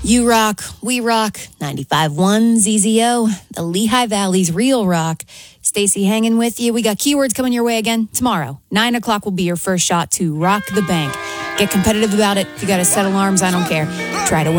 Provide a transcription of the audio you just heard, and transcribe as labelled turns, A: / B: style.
A: You rock, we rock. 95.1 ZZO, the Lehigh Valley's real rock. Stacy hanging with you. We got keywords coming your way again tomorrow. 9 o'clock will be your first shot to rock the bank. Get competitive about it. If you got to set alarms, I don't care. Try to win.